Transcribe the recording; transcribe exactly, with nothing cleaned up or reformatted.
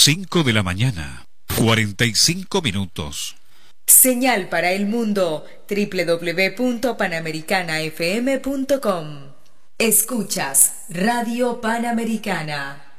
cinco de la mañana, cuarenta y cinco minutos. Señal para el mundo, doble u doble u doble u punto panamericana f m punto com. Escuchas Radio Panamericana.